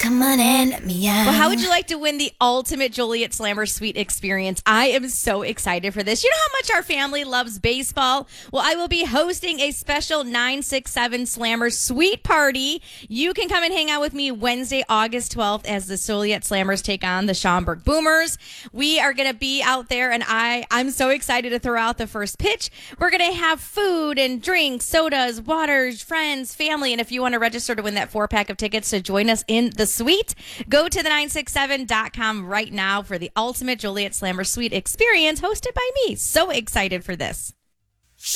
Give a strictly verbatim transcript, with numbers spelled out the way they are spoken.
come on and let me out. Well, how would you like to win the ultimate Joliet Slammer Suite experience? I am so excited for this. You know how much our family loves baseball? Well, I will be hosting a special nine six seven Slammer Suite party. You can come and hang out with me Wednesday, August twelfth, as the Joliet Slammers take on the Schaumburg Boomers. We are going to be out there, and I, I'm so excited to throw out the first pitch. We're going to have food and drinks, sodas, waters, friends, family, and if you want to register to win that four-pack of tickets to join us in the suite, go to the nine six seven dot com right now for the ultimate Joliet Slammer Suite experience hosted by me. So excited for this.